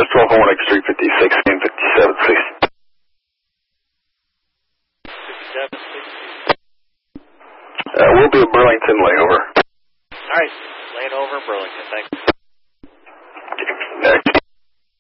West 12 Hornex 356 and 5760. 5760. We'll be at Burlington layover. All right, laying over Burlington. Thanks.